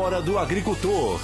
Hora do Agricultor.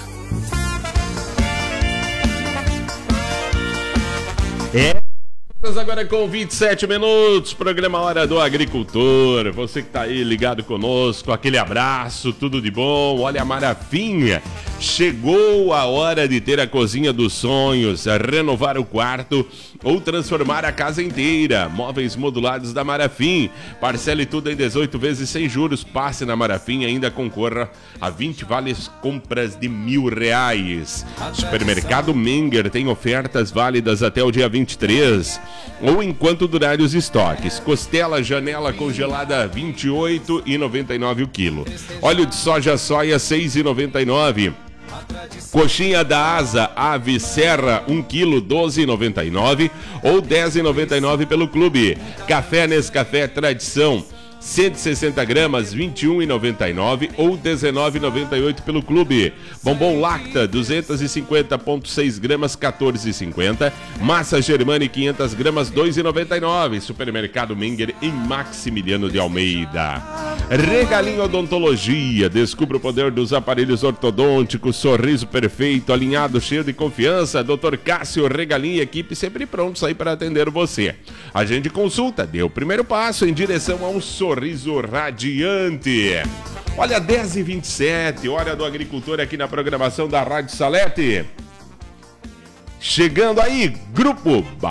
Agora com 27 minutos, programa Hora do Agricultor. Você que tá aí ligado conosco, aquele abraço, tudo de bom. Olha a Marafinha, chegou a hora de ter a cozinha dos sonhos, renovar o quarto ou transformar a casa inteira. Móveis modulados da Marafim, parcele tudo em 18 vezes sem juros. Passe na Marafim e ainda concorra a 20 vales compras de R$1.000. Supermercado Menger tem ofertas válidas até o dia 23 ou enquanto durarem os estoques. Costela janela congelada R$ 28,99 o quilo. Óleo de soja R$ 6,99. Coxinha da Asa Ave Serra 1 kg R$ 12,99 ou R$ 10,99 pelo clube. Café Nescafé Tradição 160 gramas, R$ 21,99 ou R$ 19,98 pelo clube. Bombom Lacta, 250,6 gramas, R$ 14,50. Massa Germani, 500 gramas, R$ 2,99. Supermercado Menger, em Maximiliano de Almeida. Regalinho Odontologia, descubra o poder dos aparelhos ortodônticos, sorriso perfeito, alinhado, cheio de confiança. Dr. Cássio Regalinho e equipe sempre prontos aí para atender você. Agende consulta, dê o primeiro passo em direção a um sorriso radiante. Olha, 10h27, Hora do Agricultor aqui na programação da Rádio Salete. Chegando aí, Grupo